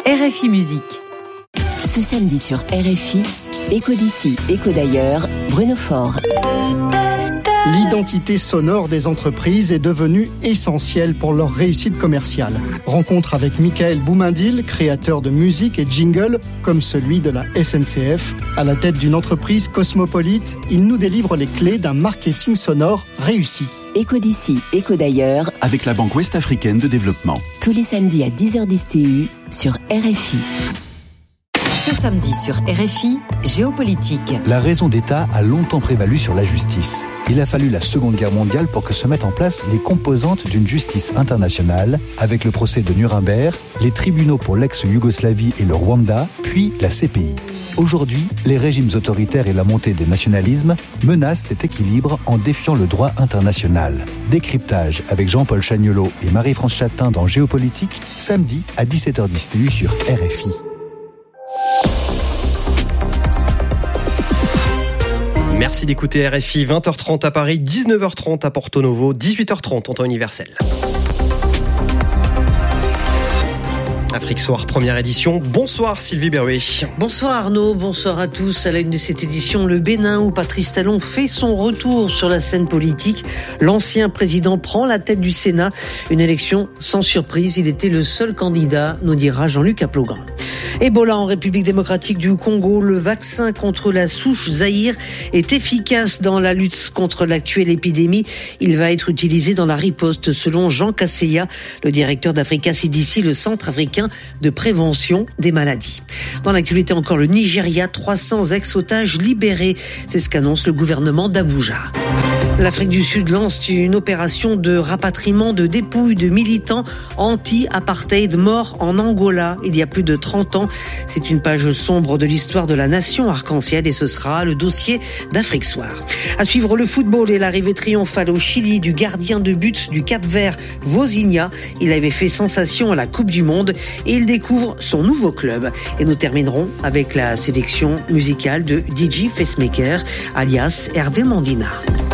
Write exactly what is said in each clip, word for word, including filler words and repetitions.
R F I Musique. Ce samedi sur R F I, Écho d'ici, Écho d'ailleurs, Bruno Faure. L'identité sonore des entreprises est devenue essentielle pour leur réussite commerciale. Rencontre avec Michael Boumindil, créateur de musique et jingle comme celui de la S N C F. À la tête d'une entreprise cosmopolite, il nous délivre les clés d'un marketing sonore réussi. Écho d'ici, Écho d'ailleurs, avec la Banque Ouest-Africaine de Développement. Tous les samedis à dix heures dix T U sur R F I. Ce samedi sur R F I, géopolitique. La raison d'État a longtemps prévalu sur la justice. Il a fallu la Seconde Guerre mondiale pour que se mettent en place les composantes d'une justice internationale, avec le procès de Nuremberg, les tribunaux pour l'ex-Yougoslavie et le Rwanda, puis la C P I. Aujourd'hui, les régimes autoritaires et la montée des nationalismes menacent cet équilibre en défiant le droit international. Décryptage avec Jean-Paul Chagnolot et Marie-France Chatin dans Géopolitique, samedi à dix-sept heures dix T U sur R F I. Merci d'écouter R F I, vingt heures trente à Paris, dix-neuf heures trente à Porto Novo, dix-huit heures trente en temps universel. Afrique Soir, première édition. Bonsoir Sylvie Berruet. Bonsoir Arnaud, bonsoir à tous. À la une de cette édition, le Bénin où Patrice Talon fait son retour sur la scène politique. L'ancien président prend la tête du Sénat. Une élection sans surprise, il était le seul candidat, nous dira Jean-Luc Aplogan. Ebola en République démocratique du Congo, le vaccin contre la souche Zaïre est efficace dans la lutte contre l'actuelle épidémie. Il va être utilisé dans la riposte selon Jean Kasseya, le directeur d'Africa C D C, le centre africain de prévention des maladies. Dans l'actualité encore, le Nigeria, trois cents ex-otages libérés. C'est ce qu'annonce le gouvernement d'Abuja. L'Afrique du Sud lance une opération de rapatriement de dépouilles de militants anti-apartheid morts en Angola il y a plus de trente ans. C'est une page sombre de l'histoire de la nation arc-en-ciel et ce sera le dossier d'Afrique Soir. À suivre le football et l'arrivée triomphale au Chili du gardien de but du Cap-Vert, Vozinha. Il avait fait sensation à la Coupe du Monde et il découvre son nouveau club. Et nous terminerons avec la sélection musicale de D J Facemaker, alias Hervé Mandina.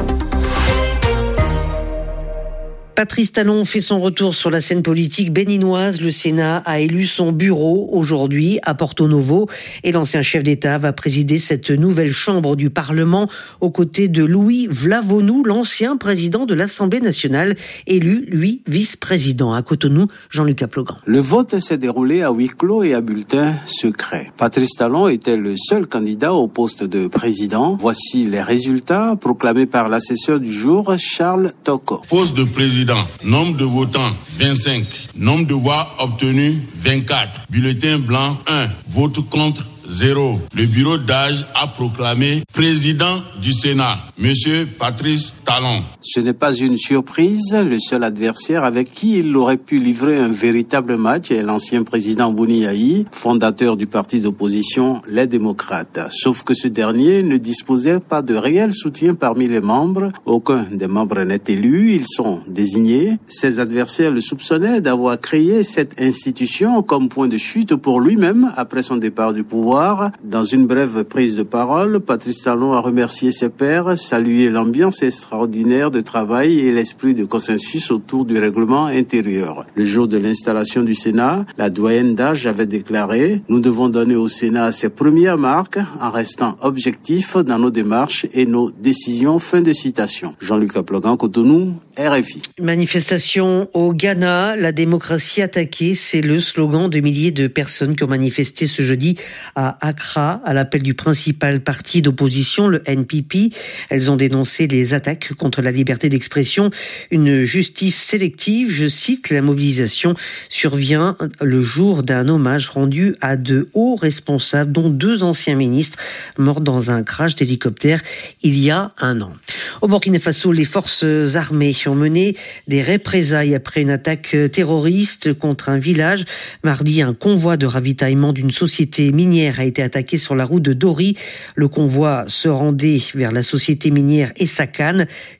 Patrice Talon fait son retour sur la scène politique béninoise. Le Sénat a élu son bureau aujourd'hui à Porto Novo et l'ancien chef d'État va présider cette nouvelle chambre du Parlement aux côtés de Louis Vlavonou, l'ancien président de l'Assemblée nationale, élu, lui, vice-président. À Cotonou, Jean-Luc Aplogan. Le vote s'est déroulé à huis clos et à bulletin secret. Patrice Talon était le seul candidat au poste de président. Voici les résultats proclamés par l'assesseur du jour, Charles Toko. Poste de président. Nombre de votants, vingt-cinq. Nombre de voix obtenues, vingt-quatre. Bulletin blanc, un. Vote contre, zéro. Le bureau d'âge a proclamé président du Sénat, Monsieur Patrice Talon. Ce n'est pas une surprise. Le seul adversaire avec qui il aurait pu livrer un véritable match est l'ancien président Boni Yayi, fondateur du parti d'opposition Les Démocrates. Sauf que ce dernier ne disposait pas de réel soutien parmi les membres. Aucun des membres n'est élu. Ils sont désignés. Ses adversaires le soupçonnaient d'avoir créé cette institution comme point de chute pour lui-même après son départ du pouvoir. Dans une brève prise de parole, Patrice Talon a remercié ses pairs, salué l'ambiance extraordinaire de travail et l'esprit de consensus autour du règlement intérieur. Le jour de l'installation du Sénat, la doyenne d'âge avait déclaré « Nous devons donner au Sénat ses premières marques en restant objectifs dans nos démarches et nos décisions ». Fin de citation. Jean-Luc Aplogan, Cotonou, R F I. Manifestation au Ghana, la démocratie attaquée, c'est le slogan de milliers de personnes qui ont manifesté ce jeudi à Accra, à l'appel du principal parti d'opposition, le N P P. Elles ont dénoncé les attaques contre la liberté d'expression, une justice sélective. Je cite, la mobilisation survient le jour d'un hommage rendu à de hauts responsables, dont deux anciens ministres morts dans un crash d'hélicoptère il y a un an. Au Burkina Faso, les forces armées ont mené des représailles après une attaque terroriste contre un village. Mardi, un convoi de ravitaillement d'une société minière a été attaqué sur la route de Dori. Le convoi se rendait vers la société minière Essakane.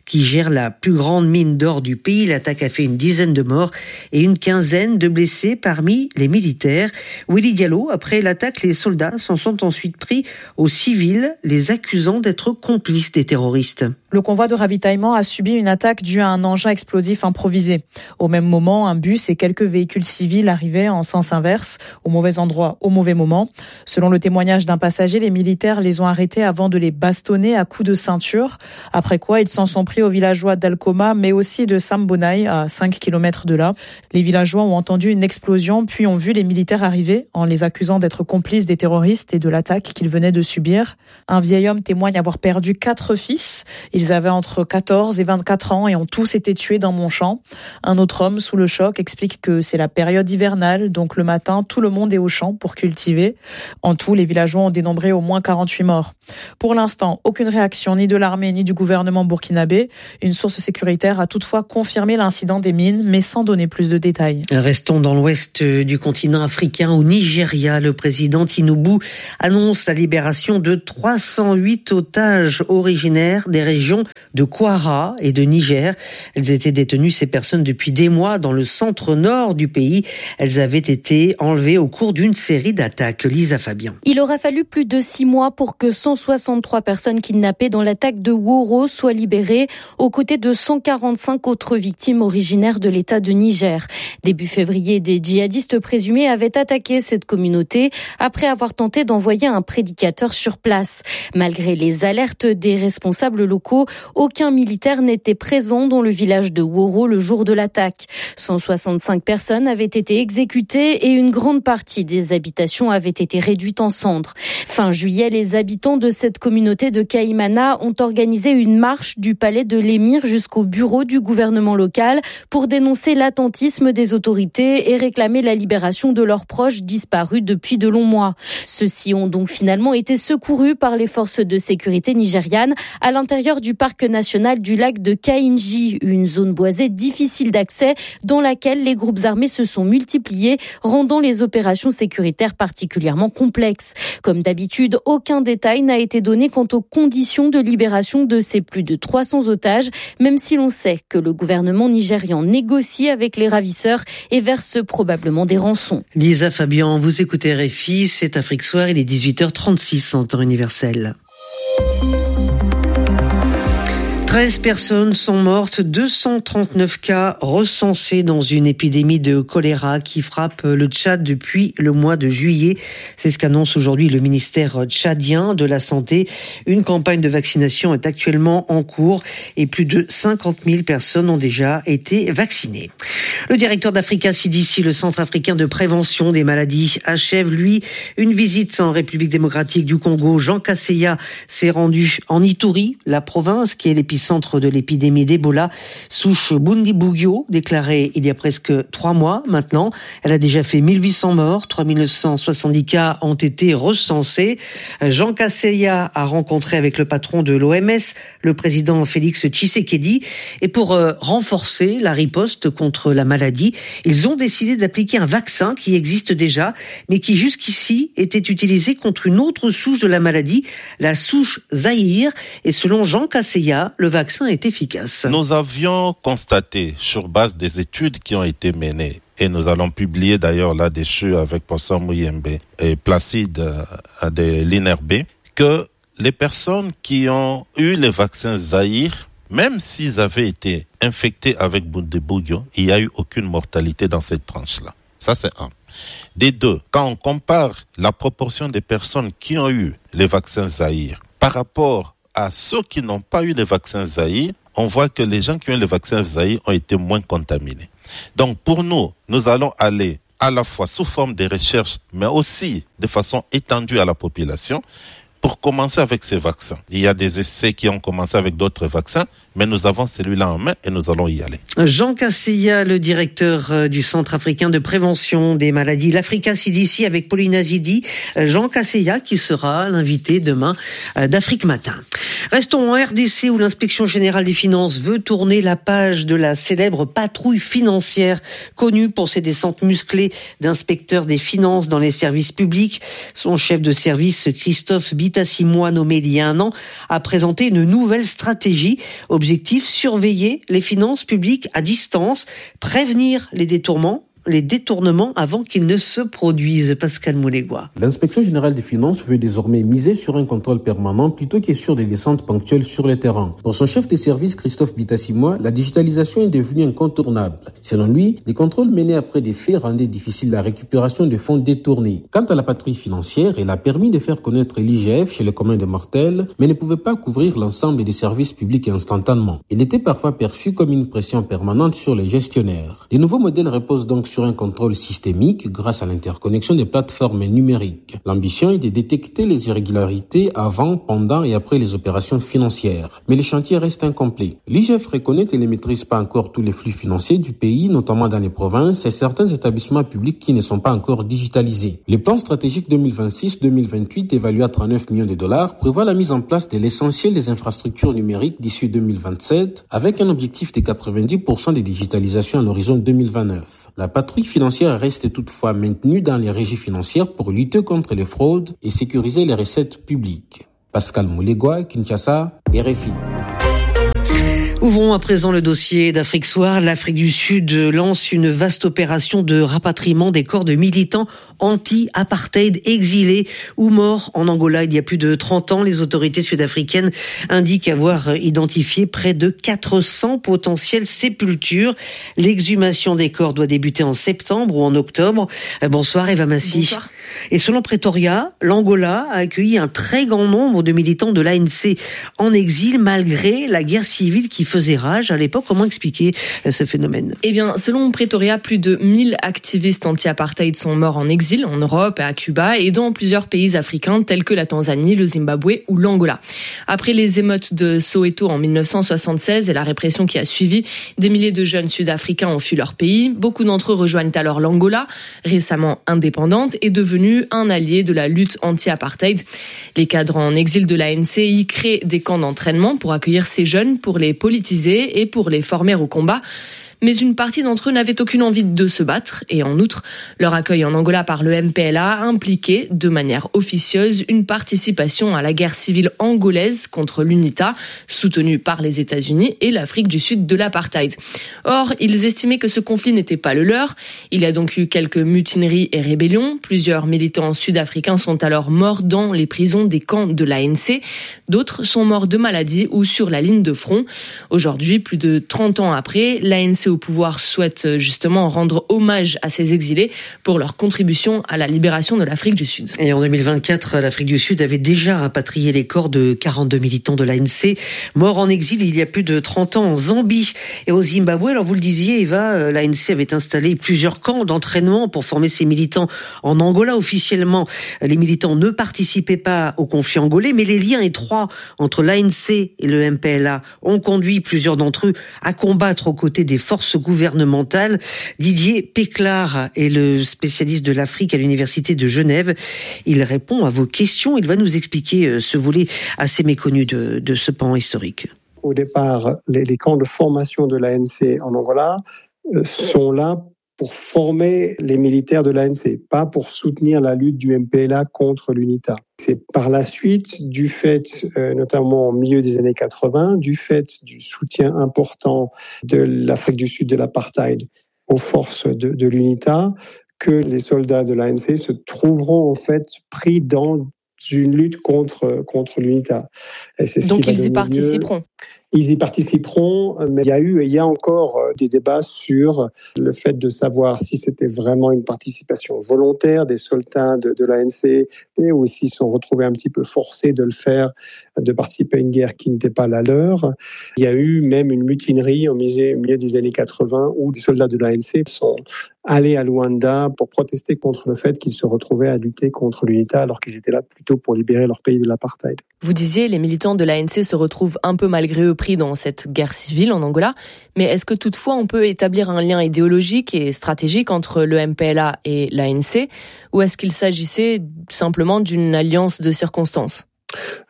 qui gère la plus grande mine d'or du pays. L'attaque a fait une dizaine de morts et une quinzaine de blessés parmi les militaires. Willy Diallo, après l'attaque, les soldats s'en sont ensuite pris aux civils, les accusant d'être complices des terroristes. Le convoi de ravitaillement a subi une attaque due à un engin explosif improvisé. Au même moment, un bus et quelques véhicules civils arrivaient en sens inverse, au mauvais endroit, au mauvais moment. Selon le témoignage d'un passager, les militaires les ont arrêtés avant de les bastonner à coups de ceinture. Après quoi, ils s'en sont pris aux villageois d'Alcoma, mais aussi de Sambonai, à cinq kilomètres de là. Les villageois ont entendu une explosion, puis ont vu les militaires arriver en les accusant d'être complices des terroristes et de l'attaque qu'ils venaient de subir. Un vieil homme témoigne avoir perdu quatre fils. Ils avaient entre quatorze et vingt-quatre ans et ont tous été tués dans mon champ. Un autre homme, sous le choc, explique que c'est la période hivernale, donc le matin, tout le monde est au champ pour cultiver. En tout, les villageois ont dénombré au moins quarante-huit morts. Pour l'instant, aucune réaction ni de l'armée ni du gouvernement burkinabé. Une source sécuritaire a toutefois confirmé l'incident des mines, mais sans donner plus de détails. Restons dans l'ouest du continent africain, au Nigeria. Le président Tinubu annonce la libération de trois cent huit otages originaires des régions de Kwara et de Niger. Elles étaient détenues, ces personnes, depuis des mois dans le centre-nord du pays. Elles avaient été enlevées au cours d'une série d'attaques. Lisa Fabian. Il aura fallu plus de six mois pour que cent soixante-trois personnes kidnappées dans l'attaque de Woro soient libérées, aux côtés de cent quarante-cinq autres victimes originaires de l'État de Niger. Début février, des djihadistes présumés avaient attaqué cette communauté après avoir tenté d'envoyer un prédicateur sur place. Malgré les alertes des responsables locaux, aucun militaire n'était présent dans le village de Woro le jour de l'attaque. cent soixante-cinq personnes avaient été exécutées et une grande partie des habitations avait été réduite en cendres. Fin juillet, les habitants de cette communauté de Kaimana ont organisé une marche du palais de l'émir jusqu'au bureau du gouvernement local pour dénoncer l'attentisme des autorités et réclamer la libération de leurs proches disparus depuis de longs mois. Ceux-ci ont donc finalement été secourus par les forces de sécurité nigérianes à l'intérieur du parc national du lac de Kainji, une zone boisée difficile d'accès dans laquelle les groupes armés se sont multipliés, rendant les opérations sécuritaires particulièrement complexes. Comme d'habitude, aucun détail n'a été donné quant aux conditions de libération de ces plus de trois cents otages, même si l'on sait que le gouvernement nigérian négocie avec les ravisseurs et verse probablement des rançons. Lisa Fabian, vous écoutez R F I, c'est Afrique Soir, il est dix-huit heures trente-six en temps universel. treize personnes sont mortes, deux cent trente-neuf cas recensés dans une épidémie de choléra qui frappe le Tchad depuis le mois de juillet. C'est ce qu'annonce aujourd'hui le ministère tchadien de la Santé. Une campagne de vaccination est actuellement en cours et plus de cinquante mille personnes ont déjà été vaccinées. Le directeur d'Africa C D C, le Centre africain de prévention des maladies, achève, lui, une visite en République démocratique du Congo. Jean Kaseya s'est rendu en Ituri, la province qui est l'épicentre centre de l'épidémie d'Ebola, souche Bundibugyo, déclarée il y a presque trois mois maintenant. Elle a déjà fait mille huit cents morts, trois mille neuf cent soixante-dix cas ont été recensés. Jean Kaseya a rencontré avec le patron de l'O M S, le président Félix Tshisekedi, et pour euh, renforcer la riposte contre la maladie, ils ont décidé d'appliquer un vaccin qui existe déjà, mais qui jusqu'ici était utilisé contre une autre souche de la maladie, la souche Zaïre, et selon Jean Kaseya, le vaccin est efficace. Nous avions constaté, sur base des études qui ont été menées, et nous allons publier d'ailleurs là-dessus avec Professeur Mouyembe et Placide euh, de l'I N R B, que les personnes qui ont eu le vaccin Zaïre, même s'ils avaient été infectés avec Bundibugyo, il n'y a eu aucune mortalité dans cette tranche-là. Ça, c'est un. Des deux, quand on compare la proportion des personnes qui ont eu les vaccins Zaïre par rapport à ceux qui n'ont pas eu les vaccins Zaïre, on voit que les gens qui ont eu les vaccins Zaïre ont été moins contaminés. Donc pour nous, nous allons aller à la fois sous forme de recherche, mais aussi de façon étendue à la population, pour commencer avec ces vaccins. Il y a des essais qui ont commencé avec d'autres vaccins, mais nous avons celui-là en main et nous allons y aller. Jean Kaseya, le directeur du Centre africain de prévention des maladies, l'Africa C D C avec Pauline Azidi. Jean Kaseya qui sera l'invité demain d'Afrique Matin. Restons en R D C où l'inspection générale des finances veut tourner la page de la célèbre patrouille financière connue pour ses descentes musclées d'inspecteurs des finances dans les services publics. Son chef de service, Christophe Bitasimois, nommé il y a un an, a présenté une nouvelle stratégie. Objectif Objectif, surveiller les finances publiques à distance, prévenir les détournements les détournements avant qu'ils ne se produisent. Pascal Moulégois. L'inspection générale des finances veut désormais miser sur un contrôle permanent plutôt que sur des descentes ponctuelles sur le terrain. Pour son chef de service, Christophe Bitasimois, la digitalisation est devenue incontournable. Selon lui, les contrôles menés après des faits rendaient difficile la récupération de fonds détournés. Quant à la patrouille financière, elle a permis de faire connaître l'I G F chez le commun des mortels, mais ne pouvait pas couvrir l'ensemble des services publics instantanément. Elle était parfois perçue comme une pression permanente sur les gestionnaires. Les nouveaux modèles reposent donc sur un contrôle systémique grâce à l'interconnexion des plateformes numériques. L'ambition est de détecter les irrégularités avant, pendant et après les opérations financières. Mais les chantiers restent incomplets. L'I G F reconnaît qu'elle ne maîtrise pas encore tous les flux financiers du pays, notamment dans les provinces et certains établissements publics qui ne sont pas encore digitalisés. Le plan stratégique deux mille vingt-six deux mille vingt-huit, évalué à trente-neuf millions de dollars, prévoit la mise en place de l'essentiel des infrastructures numériques d'ici deux mille vingt-sept, avec un objectif de quatre-vingt-dix pour cent de digitalisation à l'horizon deux mille vingt-neuf. La patrouille financière reste toutefois maintenue dans les régies financières pour lutter contre les fraudes et sécuriser les recettes publiques. Pascal Moulégois, Kinshasa, R F I. Ouvrons à présent le dossier d'Afrique Soir. L'Afrique du Sud lance une vaste opération de rapatriement des corps de militants anti-apartheid exilés ou morts en Angola il y a plus de trente ans. Les autorités sud-africaines indiquent avoir identifié près de quatre cents potentielles sépultures. L'exhumation des corps doit débuter en septembre ou en octobre. Bonsoir Eva Massy. Bonsoir. Et selon Pretoria, l'Angola a accueilli un très grand nombre de militants de l'A N C en exil malgré la guerre civile qui faisait rage à l'époque. Comment expliquer ce phénomène ? Eh bien, selon Pretoria, plus de mille activistes anti-apartheid sont morts en exil en Europe et à Cuba et dans plusieurs pays africains tels que la Tanzanie, le Zimbabwe ou l'Angola. Après les émeutes de Soweto en dix-neuf cent soixante-seize et la répression qui a suivi, des milliers de jeunes sud-africains ont fui leur pays. Beaucoup d'entre eux rejoignent alors l'Angola, récemment indépendante et devenue un allié de la lutte anti-apartheid. Les cadres en exil de l'A N C y créent des camps d'entraînement pour accueillir ces jeunes, pour les politiser et pour les former au combat. Mais une partie d'entre eux n'avaient aucune envie de se battre et en outre, leur accueil en Angola par le M P L A impliquait de manière officieuse une participation à la guerre civile angolaise contre l'UNITA, soutenue par les États-Unis et l'Afrique du Sud de l'apartheid. Or, ils estimaient que ce conflit n'était pas le leur. Il y a donc eu quelques mutineries et rébellions. Plusieurs militants sud-africains sont alors morts dans les prisons des camps de l'A N C. D'autres sont morts de maladie ou sur la ligne de front. Aujourd'hui, plus de trente ans après, l'A N C au pouvoir souhaite justement rendre hommage à ces exilés pour leur contribution à la libération de l'Afrique du Sud. Et en deux mille vingt-quatre, l'Afrique du Sud avait déjà rapatrié les corps de quarante-deux militants de l'A N C morts en exil il y a plus de trente ans en Zambie et au Zimbabwe. Alors vous le disiez Eva, l'A N C avait installé plusieurs camps d'entraînement pour former ses militants en Angola. Officiellement, les militants ne participaient pas au conflit angolais, mais les liens étroits entre l'A N C et le M P L A ont conduit plusieurs d'entre eux à combattre aux côtés des forces gouvernementales. Didier Péclard est le spécialiste de l'Afrique à l'Université de Genève. Il répond à vos questions. Il va nous expliquer ce volet assez méconnu de, de ce pan historique. Au départ, les, les camps de formation de l'A N C en Angola euh, sont là pour former les militaires de l'A N C, pas pour soutenir la lutte du M P L A contre l'UNITA. C'est par la suite, du fait, euh, notamment au milieu des années quatre-vingts, du fait du soutien important de l'Afrique du Sud de l'apartheid aux forces de, de l'UNITA, que les soldats de l'A N C se trouveront en fait pris dans une lutte contre, contre l'UNITA. Et c'est ce Donc qui ils y participeront. Lieu. Ils y participeront, mais il y a eu et il y a encore des débats sur le fait de savoir si c'était vraiment une participation volontaire des soldats de, de l'A N C ou s'ils sont retrouvés un petit peu forcés de le faire, de participer à une guerre qui n'était pas la leur. Il y a eu même une mutinerie au milieu des années quatre-vingts où des soldats de l'A N C sont allés à Luanda pour protester contre le fait qu'ils se retrouvaient à lutter contre l'UNITA alors qu'ils étaient là plutôt pour libérer leur pays de l'apartheid. Vous disiez, les militants de l'A N C se retrouvent un peu malgré eux pris dans cette guerre civile en Angola, mais est-ce que toutefois on peut établir un lien idéologique et stratégique entre le M P L A et l'A N C, ou est-ce qu'il s'agissait simplement d'une alliance de circonstances ?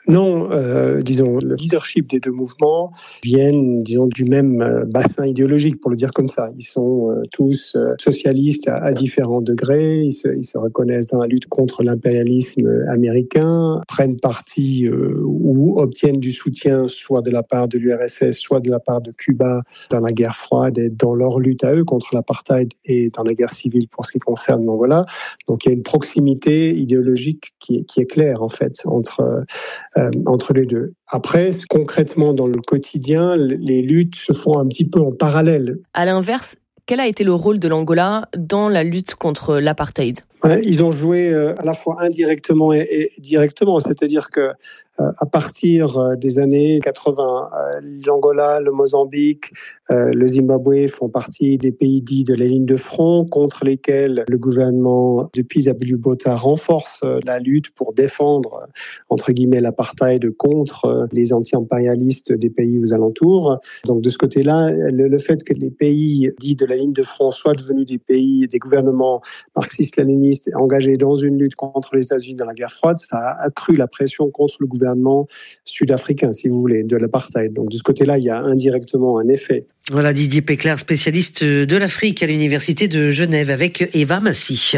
Non, euh, disons, le leadership des deux mouvements viennent, disons, du même euh, bassin idéologique, pour le dire comme ça. Ils sont euh, tous euh, socialistes à, à différents degrés, ils se, ils se reconnaissent dans la lutte contre l'impérialisme américain, prennent parti euh, ou obtiennent du soutien soit de la part de l'U R S S, soit de la part de Cuba dans la guerre froide et dans leur lutte à eux contre l'apartheid et dans la guerre civile pour ce qui concerne l'Angola. Donc il y a une proximité idéologique qui est, qui est claire, en fait, entre... Euh, entre les deux. Après, concrètement, dans le quotidien, les luttes se font un petit peu en parallèle. À l'inverse, quel a été le rôle de l'Angola dans la lutte contre l'apartheid ? Ils ont joué à la fois indirectement et directement, c'est-à-dire que à partir des années quatre-vingts, l'Angola, le Mozambique, le Zimbabwe font partie des pays dits de la ligne de front contre lesquels le gouvernement de P W Botha renforce la lutte pour défendre, entre guillemets, l'apartheid contre les anti-impérialistes des pays aux alentours. Donc de ce côté-là, le, le fait que les pays dits de la ligne de front soient devenus des pays, des gouvernements marxistes-léninistes engagés dans une lutte contre les États-Unis dans la guerre froide, ça a accru la pression contre le gouvernement sud-africain, si vous voulez, de l'apartheid. Donc de ce côté-là, il y a indirectement un effet. Voilà Didier Péclair, spécialiste de l'Afrique à l'Université de Genève avec Eva Massy.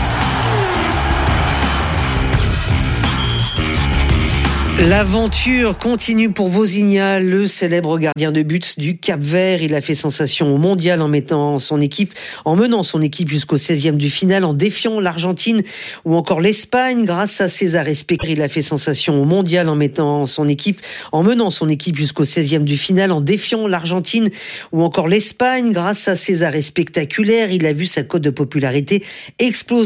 L'aventure continue pour Vozinha, le célèbre gardien de but du Cap-Vert. Il a fait sensation au mondial en mettant son équipe, en menant son équipe jusqu'au seizième du finale, en défiant l'Argentine ou encore l'Espagne grâce à César Espectre. Il a fait sensation au mondial en mettant son équipe, en menant son équipe jusqu'au seizième du finale, en défiant l'Argentine ou encore l'Espagne grâce à César Spectaculaire. Il a vu sa cote de popularité exploser.